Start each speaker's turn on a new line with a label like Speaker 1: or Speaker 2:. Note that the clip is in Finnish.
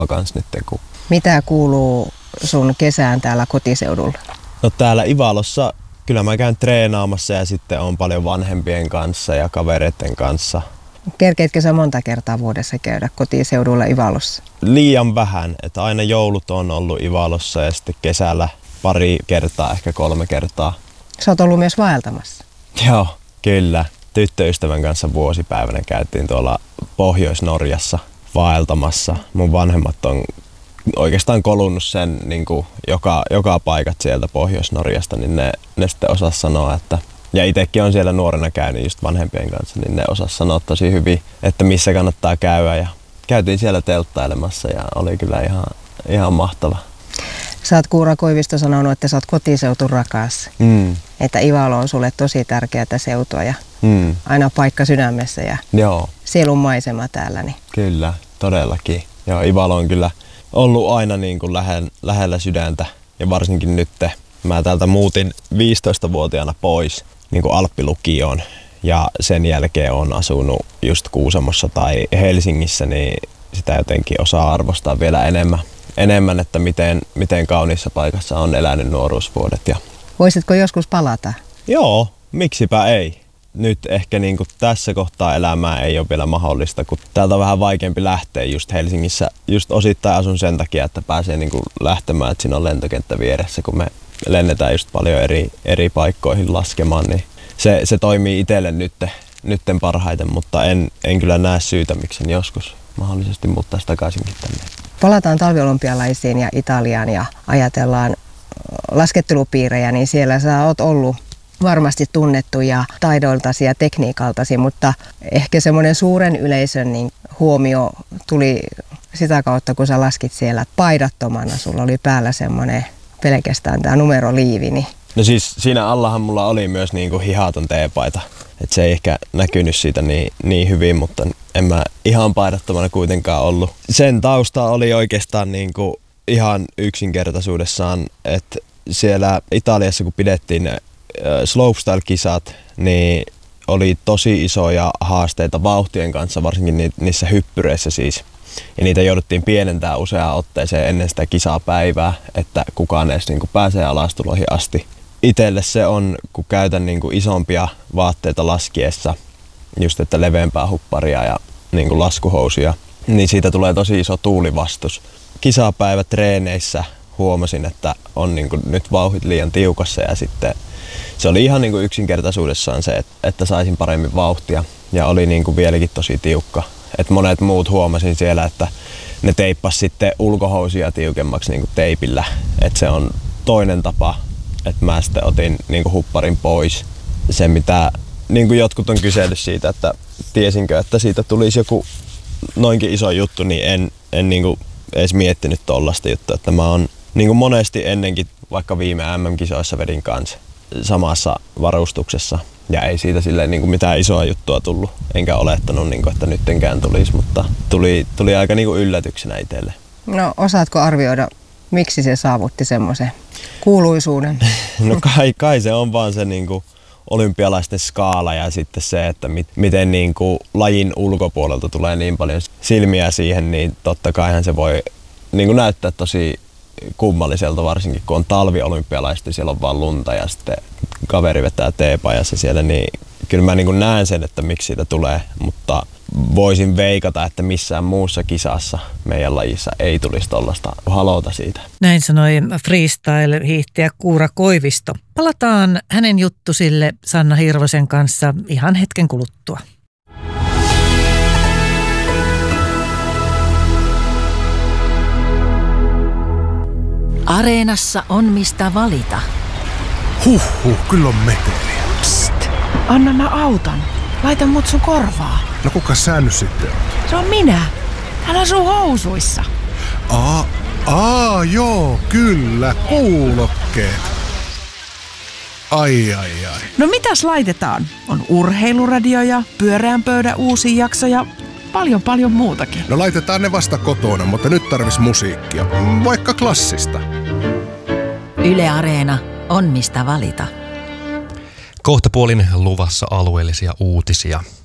Speaker 1: kanssa nyt.
Speaker 2: Mitä kuuluu sun kesään täällä kotiseudulla?
Speaker 1: No täällä Ivalossa kyllä mä käyn treenaamassa ja sitten on paljon vanhempien kanssa ja kavereiden kanssa.
Speaker 2: Kerkeetkö sä monta kertaa vuodessa käydä kotiseudulla Ivalossa?
Speaker 1: Liian vähän, että aina joulut on ollut Ivalossa ja sitten kesällä pari kertaa, ehkä 3 kertaa.
Speaker 2: Sä oot ollut myös vaeltamassa.
Speaker 1: Joo, kyllä. Tyttöystävän kanssa vuosipäivänä käytiin tuolla Pohjois-Norjassa vaeltamassa. Mun vanhemmat on oikeastaan kolunnut sen niin kuin joka paikat sieltä Pohjois-Norjasta, niin ne sitten osas sanoa, että ja itsekin on siellä nuorena käynyt just vanhempien kanssa, niin ne osas sanoa tosi hyvin, että missä kannattaa käydä. Ja käytiin siellä telttailemassa ja oli kyllä ihan mahtava.
Speaker 2: Sä oot Kuura Koivisto sanonut, että sä oot kotiseuturakas. Että Ivalo on sulle tosi tärkeää seutua ja aina paikka sydämessä ja sielun maisema täällä. Niin.
Speaker 1: Kyllä, todellakin. Ja Ivalo on kyllä ollut aina niin kuin lähellä sydäntä ja varsinkin nyt. Mä täältä muutin 15-vuotiaana pois niin kuin Alppilukioon ja sen jälkeen on asunut just Kuusamossa tai Helsingissä, niin sitä jotenkin osaa arvostaa vielä enemmän, että miten kauniissa paikassa on elänyt nuoruusvuodet.
Speaker 2: Voisitko joskus palata?
Speaker 1: Joo, miksipä ei. Nyt ehkä niin kuin tässä kohtaa elämää ei ole vielä mahdollista, kun täältä on vähän vaikeampi lähteä just Helsingissä. Just osittain asun sen takia, että pääsee niin kuin lähtemään, että siinä on lentokenttä vieressä, kun me lennetään just paljon eri paikkoihin laskemaan, niin se toimii itselle nytten parhaiten, mutta en kyllä näe syytä, miksen joskus mahdollisesti muuttaisi takaisinkin tänne.
Speaker 2: Palataan talviolympialaisiin ja Italiaan ja ajatellaan laskettelupiirejä, niin siellä sä oot ollut varmasti tunnettu ja taidoiltasi ja tekniikaltasi, mutta ehkä semmoinen suuren yleisön niin huomio tuli sitä kautta, kun sä laskit siellä paidattomana. Sulla oli päällä semmoinen pelkästään tämä numeroliivi. Niin.
Speaker 1: No siis siinä allahan mulla oli myös niinku hihaton teepaita. Et se ei ehkä näkynyt siitä niin hyvin, mutta en mä ihan paidattomana kuitenkaan ollut. Sen tausta oli oikeastaan niinku ihan yksinkertaisuudessaan, että siellä Italiassa kun pidettiin slopestyle-kisat, niin oli tosi isoja haasteita vauhtien kanssa, varsinkin niissä hyppyreissä siis. Ja niitä jouduttiin pienentämään useaan otteeseen ennen sitä kisapäivää, että kukaan edes niinku pääsee alastuloihin asti. Itelle se on, kun käytän niinku isompia vaatteita laskiessa, just että leveämpää hupparia ja niinku laskuhousuja, niin siitä tulee tosi iso tuulivastus. Kisapäivä treeneissä huomasin, että on niinku nyt vauhdit liian tiukassa ja sitten se oli ihan niinku yksinkertaisuudessaan se, että saisin paremmin vauhtia ja oli niinku vieläkin tosi tiukka. Et monet muut huomasin siellä, että ne teippas sitten ulkohousuja tiukemmaksi niinku teipillä. Et se on toinen tapa, että mä sitten otin niinku hupparin pois. Se mitä niinku jotkut on kysellyt siitä, että tiesinkö, että siitä tulisi joku noinkin iso juttu, niin en niinku edes miettinyt tollaista juttua. Että mä oon niinku monesti ennenkin, vaikka viime MM-kisoissa vedin kanssa samassa varustuksessa. Ja ei siitä silleen niin kuin mitään isoa juttua tullut. Enkä olettanut, niin kuin, että nyttenkään tulisi, mutta tuli aika niin kuin yllätyksenä itselle.
Speaker 2: No osaatko arvioida, miksi se saavutti semmoisen kuuluisuuden?
Speaker 1: No kai se on vaan se niin kuin olympialaisten skaala ja sitten se, että miten niin kuin lajin ulkopuolelta tulee niin paljon silmiä siihen, niin totta kaihan se voi niin kuin näyttää tosi kummalliselta, varsinkin kun on talviolympialaiset ja siellä on vaan lunta ja sitten kaveri vetää teepajassa siellä, niin kyllä mä niin kuin näen sen, että miksi siitä tulee, mutta voisin veikata, että missään muussa kisassa meidän lajissa ei tulisi tollaista halota siitä.
Speaker 3: Näin sanoi freestyle-hiihtäjä Kuura Koivisto. Palataan hänen juttusille Sanna Hirvosen kanssa ihan hetken kuluttua.
Speaker 4: Areenassa on mistä valita.
Speaker 5: Kyllä on meteliä.
Speaker 6: Psst, anna mä autan. Laita mut sun korvaa.
Speaker 5: No kuka sä nyt sitten on?
Speaker 6: Se on minä. Täällä on sun housuissa.
Speaker 5: Joo, kyllä, kuulokkeet. Ai.
Speaker 6: No mitäs laitetaan? On urheiluradio, pyöreän pöydän uusi jakso ja paljon muutakin.
Speaker 5: No laitetaan ne vasta kotona, mutta nyt tarvis musiikkia. Vaikka klassista.
Speaker 4: Yle Areena on mistä valita.
Speaker 7: Kohtapuolin luvassa alueellisia uutisia.